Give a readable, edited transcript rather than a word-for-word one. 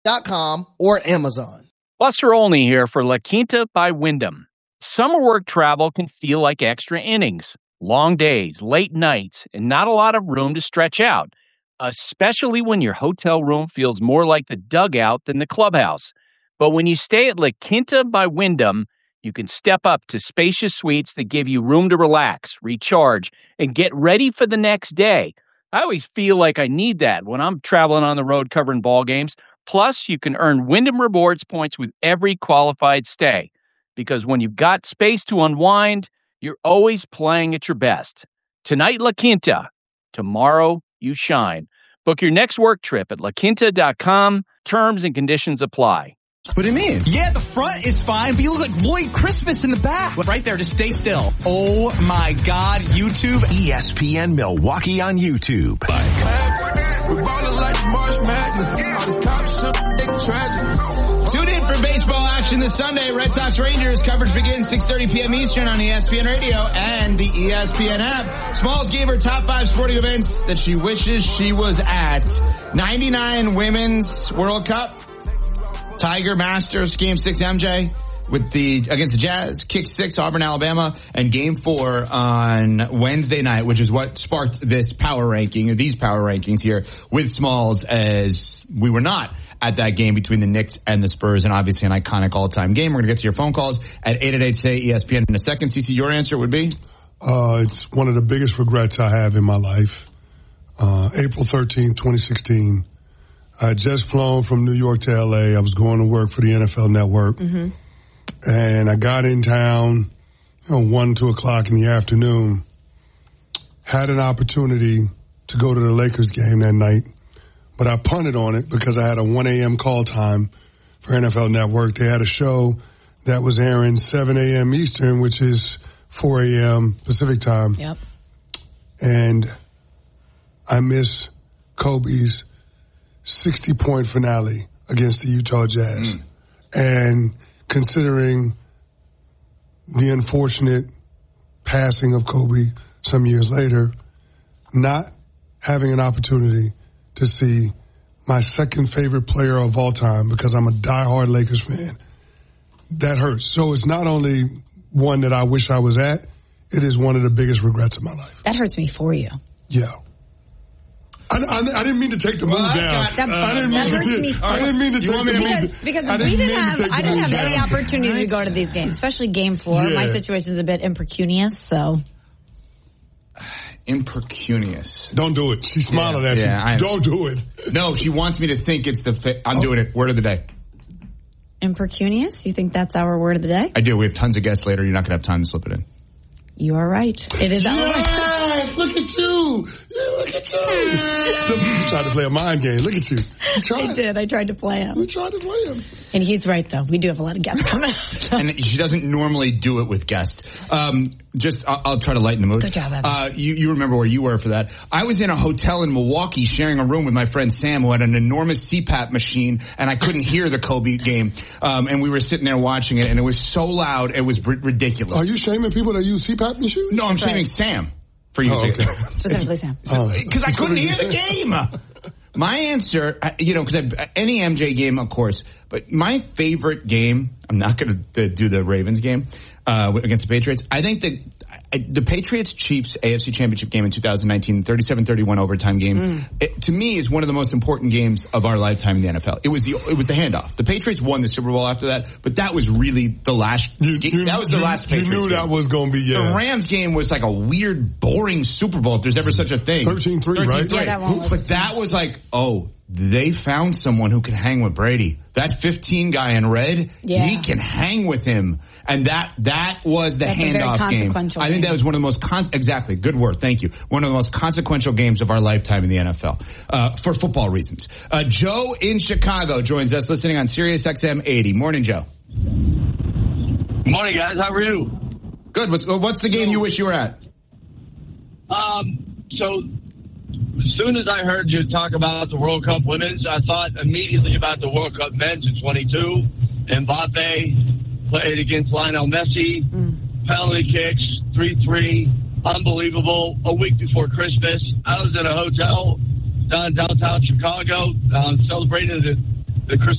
LaQuinta.com or Amazon. Buster Olney here for La Quinta by Wyndham. Summer work travel can feel like extra innings, long days, late nights, and not a lot of room to stretch out, especially when your hotel room feels more like the dugout than the clubhouse. But when you stay at La Quinta by Wyndham, you can step up to spacious suites that give you room to relax, recharge, and get ready for the next day. I always feel like I need that when I'm traveling on the road covering ball games. Plus, you can earn Wyndham Rewards points with every qualified stay. Because when you've got space to unwind, you're always playing at your best. Tonight, La Quinta. Tomorrow, you shine. Book your next work trip at LaQuinta.com. Terms and conditions apply. What do you mean? Yeah, the front is fine, but you look like Lloyd Christmas in the back. Right there, just stay still. Oh my God, YouTube. ESPN Milwaukee on YouTube. Tune in for baseball action this Sunday. Red Sox Rangers coverage begins 6:30 p.m. Eastern on ESPN Radio and the ESPN app. Smalls gave her top 5 sporting events that she wishes she was at. 99 Women's World Cup. Tiger Masters Game 6 MJ against the Jazz, Kick 6 Auburn, Alabama, and Game 4 on Wednesday night, which is what sparked this power ranking, or these power rankings here with Smalls, as we were not at that game between the Knicks and the Spurs, and obviously an iconic all-time game. We're going to get to your phone calls at 888-SAY-ESPN in a second. CC, your answer would be? It's one of the biggest regrets I have in my life. April 13, 2016. I had just flown from New York to L.A. I was going to work for the NFL Network. Mm-hmm. And I got in town, 1, 2 o'clock in the afternoon. Had an opportunity to go to the Lakers game that night. But I punted on it because I had a 1 a.m. call time for NFL Network. They had a show that was airing 7 a.m. Eastern, which is 4 a.m. Pacific time. Yep. And I missed Kobe's 60-point finale against the Utah Jazz. And considering the unfortunate passing of Kobe some years later, not having an opportunity to see my second favorite player of all time, because I'm a diehard Lakers fan, that hurts. So it's not only one that I wish I was at, it is one of the biggest regrets of my life. That hurts me for you. Yeah. I didn't mean to take the move down. I didn't mean to take the move. Because I didn't have any opportunity to go to these games, especially Game 4. Yeah. My situation is a bit impecunious, so. Impecunious. Don't do it. She's smiling at you. Don't do it. No, she wants me to think it's I'm doing it. Word of the day. Impecunious? You think that's our word of the day? I do. We have tons of guests later. You're not going to have time to slip it in. You are right. It is our word. Look at you. Look at you. You tried to play a mind game. Look at you. I did. I tried to play him. You tried to play him. And he's right, though. We do have a lot of guests coming out. And she doesn't normally do it with guests. I'll try to lighten the mood. Good job, Evan. You remember where you were for that. I was in a hotel in Milwaukee sharing a room with my friend Sam, who had an enormous CPAP machine, and I couldn't hear the Kobe game. And we were sitting there watching it, and it was so loud, it was ridiculous. Are you shaming people that use CPAP machines? No, I'm shaming Sam for using it. Specifically Sam. Because I couldn't hear the game. My answer, because any MJ game, of course, but my favorite game, I'm not going to do the Ravens game against the Patriots. I think that the Patriots-Chiefs AFC Championship game in 2019, 37-31 overtime game, to me is one of the most important games of our lifetime in the NFL. It was the handoff. The Patriots won the Super Bowl after that, but that was really the last game. That was the last Patriots game. You knew that was going to be, The Rams game was like a weird, boring Super Bowl, if there's ever such a thing. 13-3, right? Yeah, that one was. But that was like, they found someone who can hang with Brady. That 15 guy in red, he can hang with him. And that was the handoff game. I think that was one of the most exactly, good word, thank you. One of the most consequential games of our lifetime in the NFL for football reasons. Joe in Chicago joins us, listening on Sirius XM 80. Morning, Joe. Morning, guys. How are you? Good. What's the game you wish you were at? So as soon as I heard you talk about the World Cup women's, I thought immediately about the World Cup men's in 22. Mbappe played against Lionel Messi. Penalty kicks, 3-3. Unbelievable. A week before Christmas, I was in a hotel downtown Chicago celebrating the Chris